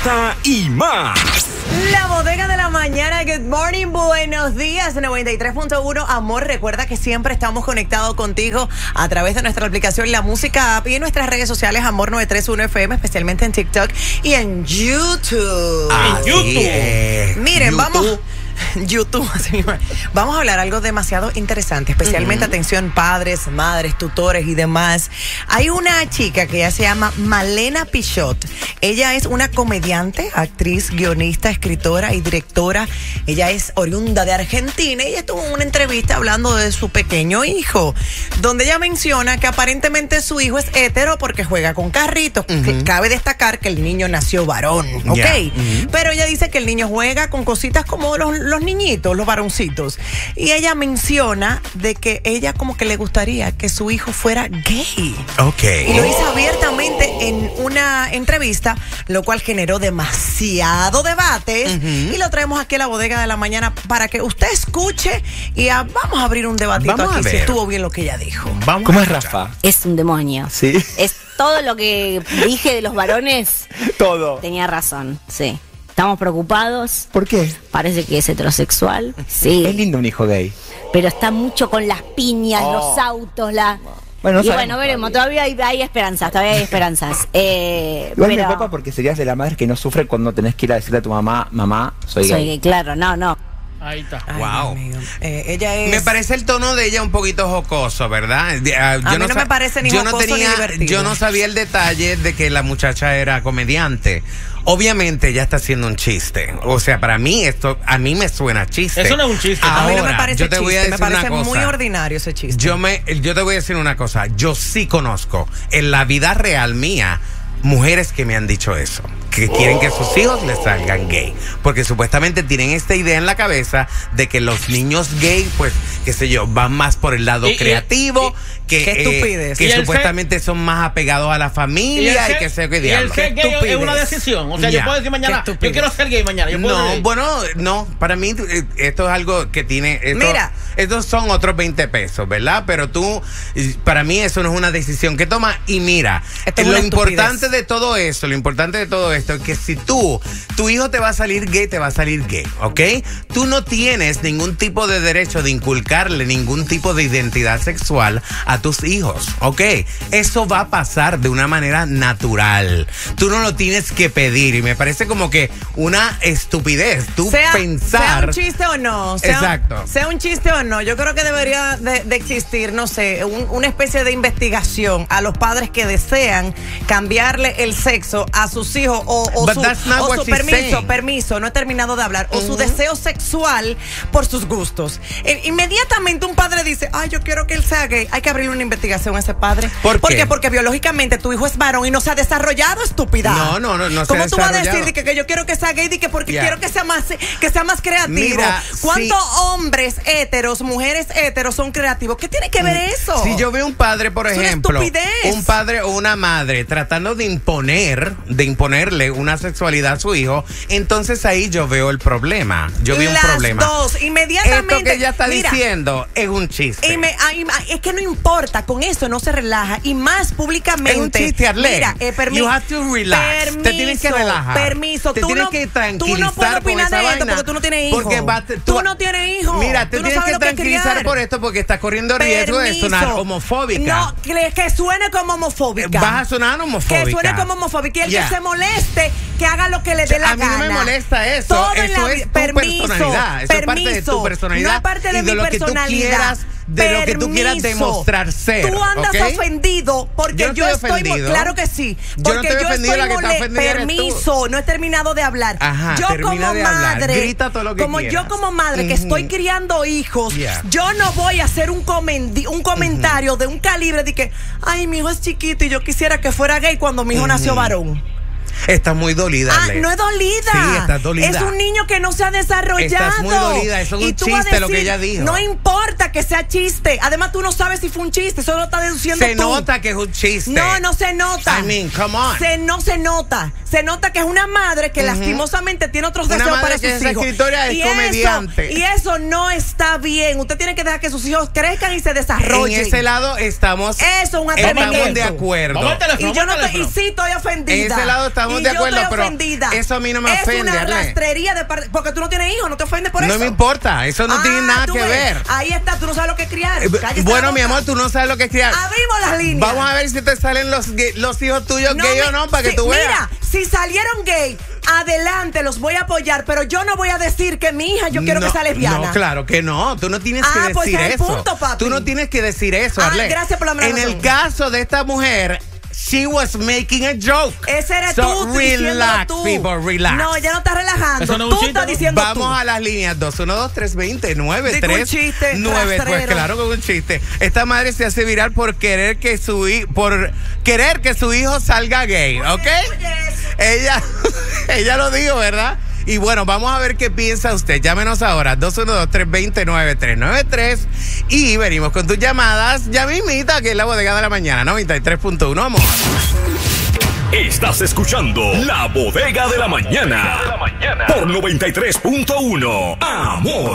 Y más. La bodega de la mañana, good morning, buenos días, 93.1. Amor, recuerda que siempre estamos conectados contigo a través de nuestra aplicación La Música App y en nuestras redes sociales Amor 931 FM, especialmente en TikTok y en YouTube. En YouTube. Miren, vamos... YouTube, vamos a hablar algo demasiado interesante, especialmente atención padres, madres, tutores y demás. Hay una chica que ya se llama Malena Pichot. Ella es una comediante, actriz, guionista, escritora y directora. Ella es oriunda de Argentina y ella tuvo una entrevista hablando de su pequeño hijo, donde ella menciona que aparentemente su hijo es hétero porque juega con carritos. Cabe destacar que el niño nació varón, ¿ok? Pero ella dice que el niño juega con cositas como los niñitos, los varoncitos. Y ella menciona de que ella como que le gustaría que su hijo fuera gay. Ok. Y lo hizo abiertamente en una entrevista, lo cual generó demasiado debates. Y lo traemos aquí a la bodega de la mañana para que usted escuche y vamos a abrir un debatito Vamos aquí a si ver. estuvo bien lo que ella dijo. Vamos ¿Cómo a es escuchar. Rafa? Es un demonio. Sí. Es todo lo que dije de los varones. Todo. Tenía razón, sí. Estamos preocupados. ¿Por qué? Parece que es heterosexual. Sí. Es lindo un hijo gay. Pero está mucho con las piñas, los autos, Bueno, no y sabemos bueno, veremos. Todavía hay esperanzas, todavía hay esperanzas. Igual me preocupa porque serías de la madre que no sufre cuando tenés que ir a decirle a tu mamá, mamá, soy soy gay. gay, claro, no. Ahí está. Ay, Wow. Dios mío. Ella es... Me parece el tono de ella un poquito jocoso, ¿verdad? A mí no me parece ni jocoso ni divertido. Yo no sabía el detalle de que la muchacha era comediante. Obviamente ella está haciendo un chiste. O sea, para mí a mí me suena chiste. Eso no es un chiste. A mí no Ahora, me parece yo te voy a chiste, decir me parece una cosa. muy ordinario ese chiste. Yo te voy a decir una cosa. Yo sí conozco en la vida real mía mujeres que me han dicho eso, que quieren que sus hijos les salgan gay, porque supuestamente tienen esta idea en la cabeza de que los niños gay, pues, qué sé yo, van más por el lado creativo, qué estupidez. que Y el supuestamente son más apegados a la familia y que sé qué y el diablo. ser gay es estupidez. una decisión. O sea, Ya. yo puedo decir mañana, Qué yo estupidez. quiero ser gay mañana. Yo puedo No, ser- bueno, no, para mí esto es algo que tiene... Mira. Estos son otros 20 pesos, ¿verdad? Pero para mí eso no es una decisión que toma. Y mira, Esto es lo una importante estupidez. de todo eso, lo importante de todo esto es que si tu hijo te va a salir gay, te va a salir gay, ¿ok? Tú no tienes ningún tipo de derecho de inculcarle ningún tipo de identidad sexual a tus hijos, ¿ok? Eso va a pasar de una manera natural. Tú no lo tienes que pedir y me parece como que una estupidez. Tú pensar... sea un chiste o no. Exacto. Sea un chiste o no. Yo creo que debería de existir, no sé, una especie de investigación a los padres que desean cambiarle el sexo a sus hijos o But su, that's not o what su she's saying. permiso, no he terminado de hablar, o su deseo sexual por sus gustos. Inmediatamente un padre dice, ay, yo quiero que él sea gay. Hay que abrirle una investigación a ese padre. ¿Por qué? qué? Porque biológicamente tu hijo es varón y no se ha desarrollado, estúpida. No se ¿Cómo ha tú vas a desarrollado? decir que yo quiero que sea gay y que porque Yeah. quiero que sea más creativo? Mira, ¿Cuántos sí. hombres héteros, mujeres héteros son creativos? ¿Qué tiene que ver eso? Si yo veo un padre, por Es una ejemplo, estupidez. un padre o una madre tratando de imponerle una sexualidad a su hijo, entonces ahí yo veo el problema. Yo veo un problema. Las dos, inmediatamente. Esto que ella está Mira, diciendo es un chiste. es que no importa, con eso no se relaja y más públicamente. Es un chiste, Arlene. Mira, You have to relax. Te tienes que relajar. Permiso, Te tú tienes no, que tú tranquilizar no puedes con opinar esa de esto vaina. porque tú no tienes hijos. Porque tú no tienes hijos. Mira, te Tú no tienes sabes que lo que es tranquilizar criar. por esto porque estás corriendo riesgo de sonar Permiso. homofóbica. No, que suene como homofóbica. Vas a sonar homofóbica. Que suene como homofóbica y el Ya. que se moleste, que haga lo que le dé la A mí gana. no me molesta eso. Todo en Eso la es vida. tu Permiso, personalidad. Eso es parte de tu personalidad. No es parte de y de mi lo que tú personalidad. quieras, de lo que tú quieras Permiso. demostrar ser. Tú andas ¿ok? ofendido porque Yo no yo estoy estoy ofendido. claro que sí. Yo Porque no estoy ofendido, la que está ofendida eres tú. Permiso, no he terminado de hablar. Ajá, yo termina como de hablar. madre, Grita todo lo que como quieras. yo como madre que estoy criando hijos, Yeah. yo no voy a hacer un comentario de un calibre de que, ay, mi hijo es chiquito y yo quisiera que fuera gay cuando mi hijo nació varón. Estás muy dolida, Ah, Ale. no es dolida. Sí, estás dolida. Es un niño que no se ha desarrollado. Estás muy dolida, eso es un Y tú vas a chiste lo que ella dijo. No importa que sea chiste. Además, tú no sabes si fue un chiste, solo lo estás deduciendo Se tú. nota que es un chiste. No se nota. I mean, come on. No se nota. Se nota que es una madre que lastimosamente tiene otros Una deseos madre para que sus es hijos. escritora, es comediante. Y eso no está bien. Usted tiene que dejar que sus hijos crezcan y se desarrollen. En ese lado estamos, Eso es un atrevimiento. estamos de acuerdo. Vamos al teléfono, Y yo no vamos al estoy, y teléfono. sí estoy ofendida. En ese lado estamos estamos Y de yo acuerdo, estoy pero ofendida. eso a mí no me es ofende, una Arley. rastrería de parte, porque tú no tienes hijos, no te ofendes por eso. No me importa, eso no tiene nada tú que ves. ver. Ahí está, tú no sabes lo que es criar. Cállate Bueno, la mi boca. amor, tú no sabes lo que es criar. Abrimos las líneas. Vamos a ver si te salen los hijos tuyos gay o no, para que sí, tú veas. Mira, si salieron gay, adelante, los voy a apoyar, pero yo no voy a decir que mi hija yo quiero que sea lesbiana. No, claro que no. Tú no tienes que decir pues ese es el eso. punto, papi. Tú no tienes que decir eso, Arley. Gracias por la En el caso de esta mujer, she was making a joke. Ese eres So, tú, diciéndolo relax, tú. people, relax. No, ya no estás relajando. Eso no es un Tú chiste, estás ¿no? diciendo Vamos tú. a las líneas 212-320-93. Digo un chiste, 9. Pues rastrero. claro que es un chiste. Esta madre se hace viral por querer que su hijo salga gay, ¿ok? Ella lo dijo, ¿verdad? Y bueno, vamos a ver qué piensa usted. Llámenos ahora, 212-320-9393. Y venimos con tus llamadas ya mismita, que es la bodega de la mañana, 93.1, amor. Estás escuchando La Bodega de la Mañana por 93.1 Amor.